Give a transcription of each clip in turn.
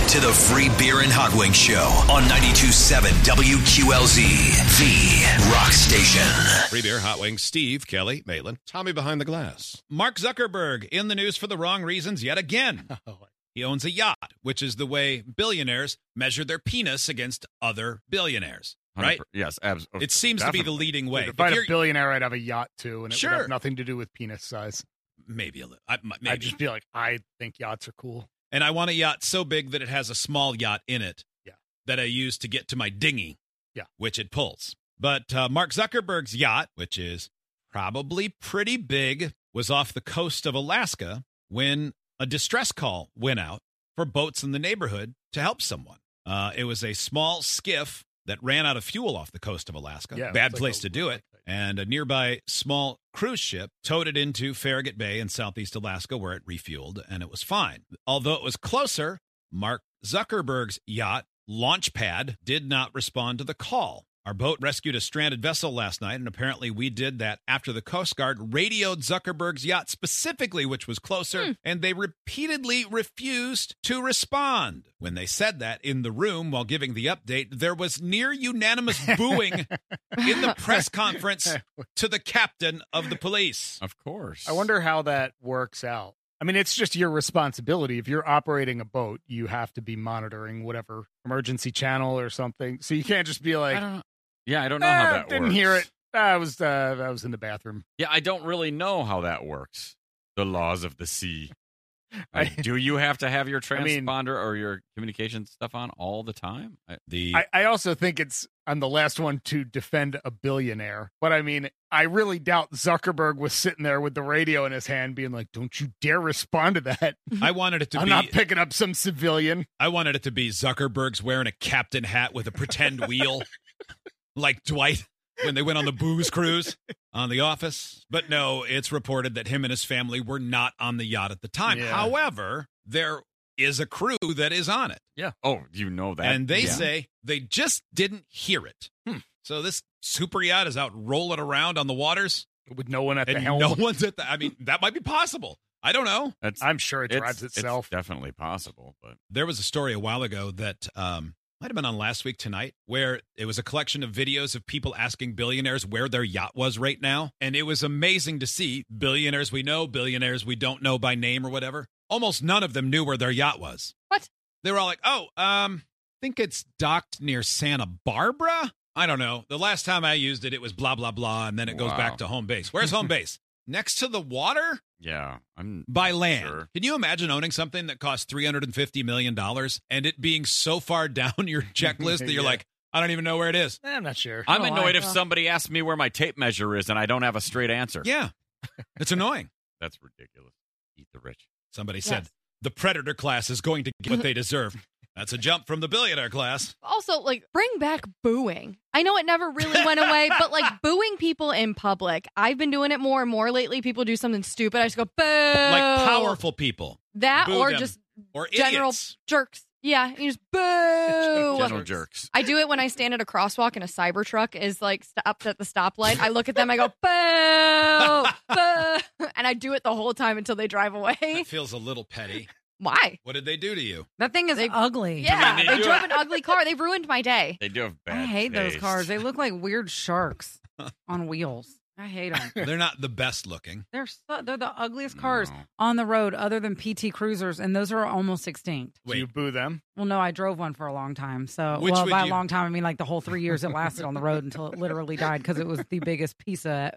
to the Free Beer and Hot Wings Show on 92.7 WQLZ, the rock station. Free Beer, Hot Wings, Steve, Kelly, Maitland, Tommy behind the glass. Mark Zuckerberg in the news for the wrong reasons yet again. He owns a yacht, which is the way billionaires measure their penis against other billionaires, right? Yes, absolutely. It seems to be the leading way. If I had a billionaire, I'd have a yacht too, and it Sure. would have nothing to do with penis size. Maybe a little. Maybe. I'd just be like, I think yachts are cool. And I want a yacht so big that it has a small yacht in it that I use to get to my dinghy, which it pulls. But Mark Zuckerberg's yacht, which is probably pretty big, was off the coast of Alaska when a distress call went out for boats in the neighborhood to help someone. It was a small skiff that ran out of fuel off the coast of Alaska. Yeah, Bad it's place like to do it. And a nearby small cruise ship towed it into Farragut Bay in southeast Alaska, where it refueled, and it was fine. Although it was closer, Mark Zuckerberg's yacht, Launchpad, did not respond to the call. Our boat rescued a stranded vessel last night, and apparently we did that after the Coast Guard radioed Zuckerberg's yacht specifically, which was closer, and they repeatedly refused to respond. When they said that in the room while giving the update, there was near unanimous booing in the press conference to the captain of the police. Of course. I wonder how that works out. I mean, it's just your responsibility. If you're operating a boat, you have to be monitoring whatever emergency channel or something. So you can't just be like, I don't know how that didn't works. hear it. I was in the bathroom. Yeah, I don't really know how that works. The laws of the sea. Do you have to have your transponder or your communication stuff on all the time? I also think I'm the last one to defend a billionaire. But I mean, I really doubt Zuckerberg was sitting there with the radio in his hand being like, don't you dare respond to that. I wanted it to I'm not picking up some civilian. I wanted it to be Zuckerberg's wearing a captain hat with a pretend wheel, like Dwight when they went on the booze cruise on The Office. But no, it's reported that him and his family were not on the yacht at the time. Yeah. However, there is a crew that is on it. Yeah. Oh, you know that. And they say they just didn't hear it. So this super yacht is out rolling around on the waters. With no one at the and helm. no one's at the... I mean, that might be possible. I don't know. I'm sure it drives itself. It's definitely possible. But there was a story a while ago that might have been on Last Week Tonight, where it was a collection of videos of people asking billionaires where their yacht was right now. And it was amazing to see billionaires we know, billionaires we don't know by name or whatever. Almost none of them knew where their yacht was. What? They were all like, I think it's docked near Santa Barbara. I don't know. The last time I used it, it was blah, blah, blah. And then it goes back to home base. Where's home base? Next to the water? yeah, I'm By land. sure. Can you imagine owning something that costs $350 million and it being so far down your checklist that you're Yeah. like, I don't even know where it is? I'm not sure. I'm Oh, annoyed I- if somebody asks me where my tape measure is and I don't have a straight answer. Yeah. It's annoying. That's ridiculous. Eat the rich. Somebody said Yes. the predator class is going to get what they deserve. That's a jump from the billionaire class. Also, like, bring back booing. I know it never really went away, but like booing people in public. I've been doing it more and more lately. People do something stupid. I just go, boo. Like powerful people. That Boo or them. just Or general idiots. jerks. Yeah, you just boo. General jerks. I do it when I stand at a crosswalk and a Cybertruck is like stopped at the stoplight. I look at them, I go, boo, boo. And I do it the whole time until they drive away. That feels a little petty. Why? What did they do to you? That thing is ugly. Yeah, they they do drove it. an ugly car. They ruined my day. They do have bad I hate those taste. cars. They look like weird sharks on wheels. I hate them. They're not the best looking. They're the ugliest cars No. on the road other than PT Cruisers, and those are almost extinct. Do you boo them? Well, no, I drove one for a long time. So, Which well, would by a you- long time, I mean like the whole 3 years it lasted on the road until it literally died because it was the biggest piece of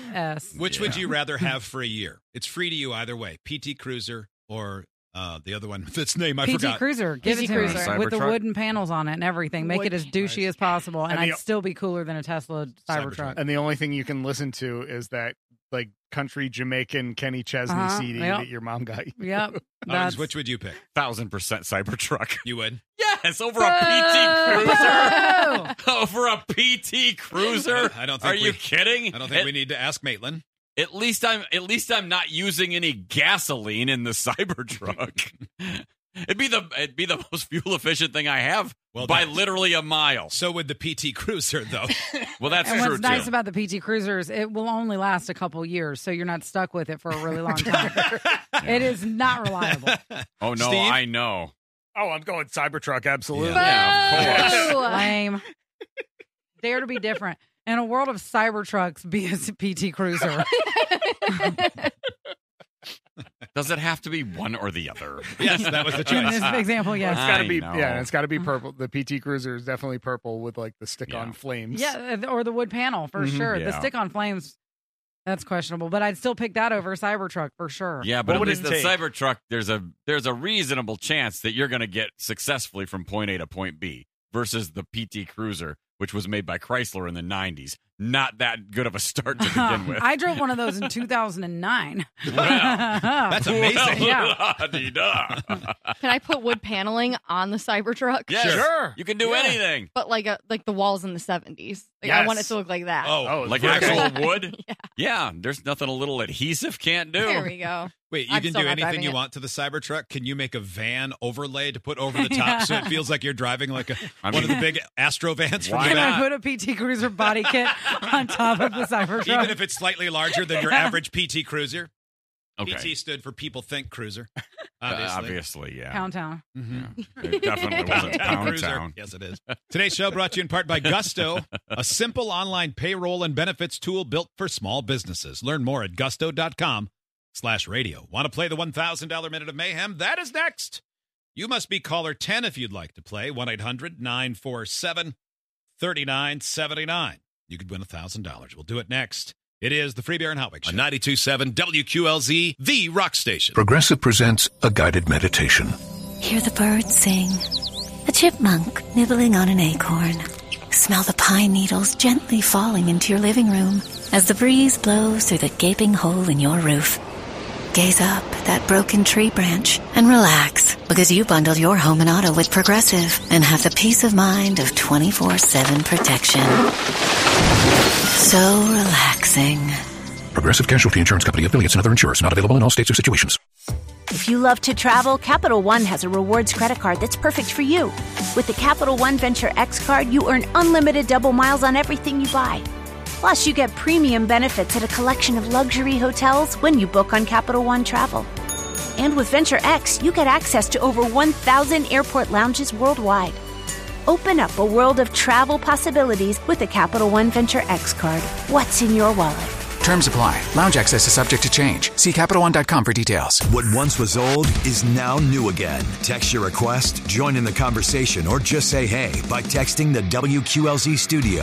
S. Which would you rather have for a year? It's free to you either way. PT Cruiser or the other one. Its name I PT forgot. Cruiser, give PT it to me Cruiser. with the Cybertruck? wooden panels on it and everything. Make it as douchey as possible, and And I'd the- still be cooler than a Tesla Cybertruck. Cybertruck. And the only thing you can listen to is that like country Jamaican Kenny Chesney CD yep. that your mom got you. Yep, Owens, that's which would you pick? 1,000% Cybertruck. You would? Yes, over a PT Cruiser. Boo! Over a PT Cruiser. I don't think Are you kidding? I don't think we need to ask Maitland. At least I'm not using any gasoline in the Cybertruck. It'd be the most fuel efficient thing I have Well, by that's- literally a mile. So would the PT Cruiser, though. Well, that's And true what's nice too. about the PT Cruisers, it will only last a couple years, so you're not stuck with it for a really long time. It is not reliable. Oh no, Steve? I know. Oh, I'm going Cybertruck, absolutely. Yeah, of course. Lame. Dare to be different. In a world of Cybertrucks, be a PT Cruiser. Does it have to be one or the other? Yes, that was the choice. In this example, yes. It's got to I be, know. it's got to be purple. The PT Cruiser is definitely purple with like the stick-on flames. Yeah, or the wood panel for sure. Yeah. The stick-on flames, that's questionable. But I'd still pick that over Cybertruck for sure. Yeah, but What at would least it the take? Cybertruck, there's a reasonable chance that you're going to get successfully from point A to point B versus the PT Cruiser, which was made by Chrysler in the 90s. Not that good of a start to begin with. I drove one of those in 2009. That's amazing. Yeah. La-di-da. Can I put wood paneling on the Cybertruck? Yes, Sure. you can do Yeah. anything. But like the walls in the 70s. Like I want it Yes. to look like that. Oh, Like very actual cool. wood? Yeah. Yeah, there's nothing a little adhesive can't do. There we go. wait, you I'm can still do not anything driving you it. want to the Cybertruck? Can you make a van overlay to put over the top so it feels like you're driving like one of the big Astro vans from Why the Can I back? put a PT Cruiser body kit on top of the Cybertruck? Even if it's slightly larger than your average PT Cruiser. Okay. PT stood for People Think Cruiser. Obviously. Obviously, yeah. Pound Town. It definitely wasn't Pound Cruiser. Town. Yes, it is. Today's show brought to you in part by Gusto, a simple online payroll and benefits tool built for small businesses. Learn more at gusto.com/radio. Want to play the $1,000 Minute of Mayhem? That is next. You must be caller 10 if you'd like to play. 1-800-947-3979. You could win $1,000. We'll do it next. It is the Free Beer and Hotwig Show. On 92.7 WQLZ, the rock station. Progressive presents a guided meditation. Hear the birds sing. A chipmunk nibbling on an acorn. Smell the pine needles gently falling into your living room as the breeze blows through the gaping hole in your roof. Gaze up at that broken tree branch and relax because you bundled your home and auto with Progressive and have the peace of mind of 24/7 protection. So relaxing. Progressive Casualty Insurance Company, affiliates, and other insurers. Not available in all states or situations. If you love to travel, Capital One has a rewards credit card that's perfect for you. With the Capital One Venture X card, you earn unlimited double miles on everything you buy. Plus, you get premium benefits at a collection of luxury hotels when you book on Capital One Travel. And with Venture X, you get access to over 1,000 airport lounges worldwide. Open up a world of travel possibilities with the Capital One Venture X card. What's in your wallet? Terms apply. Lounge access is subject to change. See CapitalOne.com for details. What once was old is now new again. Text your request, join in the conversation, or just say hey by texting the WQLZ studio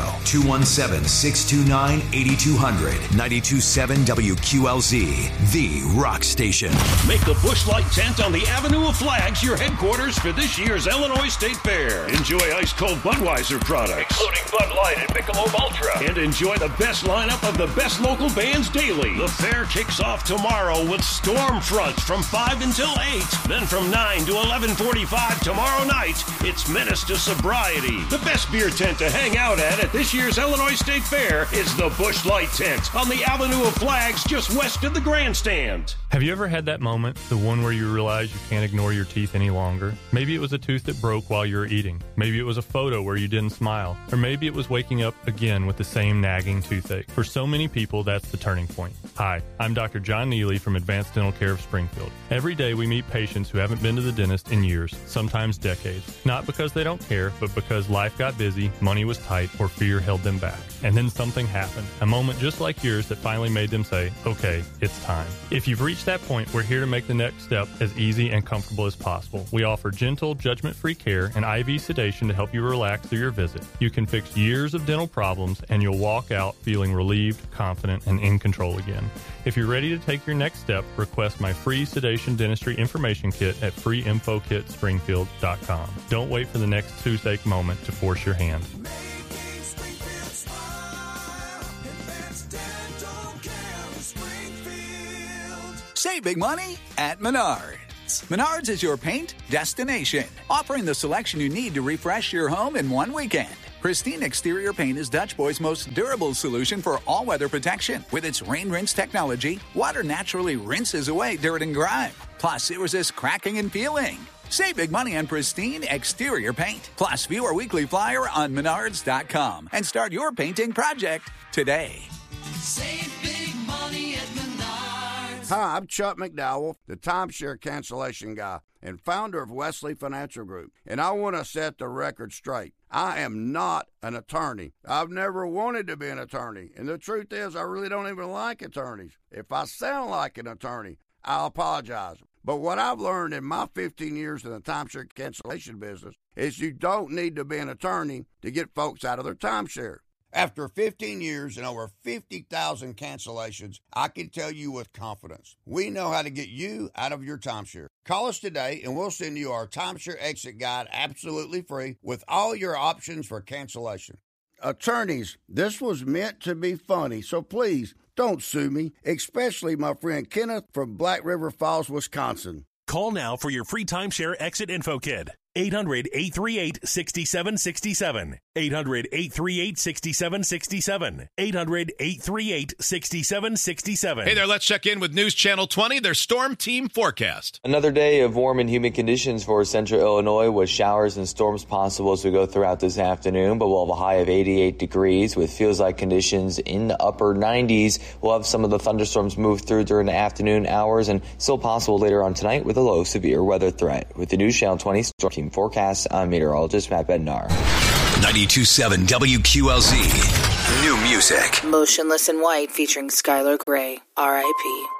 217-629-8200. 92.7 WQLZ, the rock station. Make the Busch Light tent on the Avenue of Flags your headquarters for this year's Illinois State Fair. Enjoy ice-cold Budweiser products, including Bud Light and Michelob Ultra. And enjoy the best lineup of the best local bands daily. The fair kicks off tomorrow with Stormfront from 5 until 8. Then from 9 to 11:45 tomorrow night, it's Menace to Sobriety. The best beer tent to hang out at this year's Illinois State Fair is the Busch Light tent on the Avenue of Flags just west of the grandstand. Have you ever had that moment, the one where you realize you can't ignore your teeth any longer? Maybe it was a tooth that broke while you were eating. Maybe it was a photo where you didn't smile. Or maybe it was waking up again with the same nagging toothache. For so many people, that's the turning point. Hi, I'm Dr. John Neely from Advanced Dental Care of Springfield. Every day we meet patients who haven't been to the dentist in years, sometimes decades. Not because they don't care, but because life got busy, money was tight, or fear held them back. And then something happened, a moment just like yours that finally made them say, okay, it's time. If you've reached that point, we're here to make the next step as easy and comfortable as possible. We offer gentle, judgment-free care and IV sedation to help you relax through your visit. You can fix years of dental problems, and you'll walk out feeling relieved, confident, and in control again. If you're ready to take your next step, request my free sedation dentistry information kit at freeinfokitspringfield.com. Don't wait for the next toothache moment to force your hand. Save big money at Menards. Menards is your paint destination, offering the selection you need to refresh your home in one weekend. Pristine Exterior Paint is Dutch Boy's most durable solution for all-weather protection. With its rain rinse technology, water naturally rinses away dirt and grime. Plus, it resists cracking and peeling. Save big money on Pristine Exterior Paint. Plus, view our weekly flyer on Menards.com and start your painting project today. Save big money at Menards. Hi, I'm Chuck McDowell, the timeshare cancellation guy and founder of Wesley Financial Group, and I want to set the record straight. I am not an attorney. I've never wanted to be an attorney, and the truth is I really don't even like attorneys. If I sound like an attorney, I'll apologize. But what I've learned in my 15 years in the timeshare cancellation business is you don't need to be an attorney to get folks out of their timeshare. After 15 years and over 50,000 cancellations, I can tell you with confidence, we know how to get you out of your timeshare. Call us today and we'll send you our timeshare exit guide absolutely free with all your options for cancellation. Attorneys, this was meant to be funny, so please don't sue me, especially my friend Kenneth from Black River Falls, Wisconsin. Call now for your free timeshare exit info kit. 800-838-6767. 800-838-6767. 800-838-6767. Hey there, let's check in with News Channel 20, their Storm Team forecast. Another day of warm and humid conditions for central Illinois with showers and storms possible as we go throughout this afternoon, but we'll have a high of 88 degrees with feels-like conditions in the upper 90s. We'll have some of the thunderstorms move through during the afternoon hours and still possible later on tonight with a low severe weather threat. With the News Channel 20 Storm Team forecast, I'm meteorologist Matt Bednar. 92.7 WQLZ. New music. Motionless in White featuring Skylar Grey. R.I.P.